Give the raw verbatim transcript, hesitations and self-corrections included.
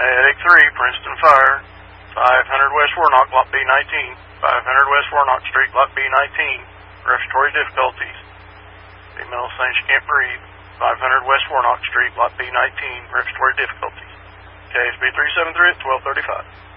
Medic three, Princeton Fire, five hundred West Warnock, Lot B nineteen, five hundred West Warnock Street, Lot B nineteen, respiratory difficulties. Female saying she can't breathe, five hundred West Warnock Street, Lot B nineteen, respiratory difficulties. K S B three seven three at twelve thirty-five.